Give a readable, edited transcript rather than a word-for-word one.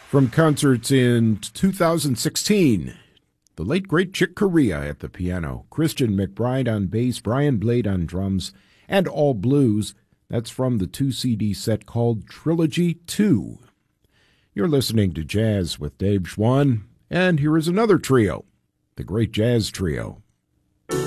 From concerts in 2016, the late great Chick Corea at the piano, Christian McBride on bass, Brian Blade on drums, and all blues. That's from the 2-CD set called Trilogy 2. You're listening to Jazz with Dave Schwann, and here is another trio, the Great Jazz Trio.